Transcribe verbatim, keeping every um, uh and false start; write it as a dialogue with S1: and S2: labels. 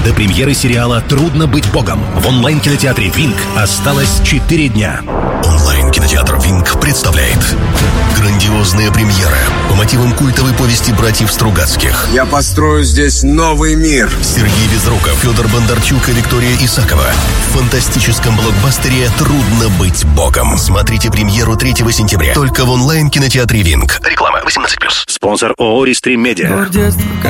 S1: До премьеры сериала «Трудно быть богом» в онлайн-кинотеатре «Винк» осталось четыре дня.
S2: Онлайн-кинотеатр «Винк» представляет грандиозная премьера по мотивам культовой повести братьев Стругацких.
S3: Я построю здесь новый мир.
S2: Сергей Безруков, Федор Бондарчук и Виктория Исакова в фантастическом блокбастере «Трудно быть богом». Смотрите премьеру третьего сентября только в онлайн-кинотеатре «Винк». Реклама восемнадцать плюс.
S1: Спонсор ООО «Рестрим Медиа».